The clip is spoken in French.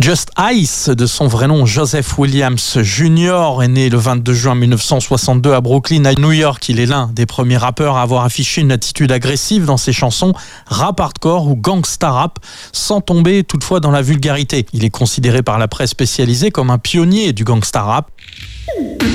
Just Ice, de son vrai nom Joseph Williams Jr., est né le 22 juin 1962 à Brooklyn, à New York. Il est l'un des premiers rappeurs à avoir affiché une attitude agressive dans ses chansons rap hardcore ou gangsta rap, sans tomber toutefois dans la vulgarité. Il est considéré par la presse spécialisée comme un pionnier du gangsta rap.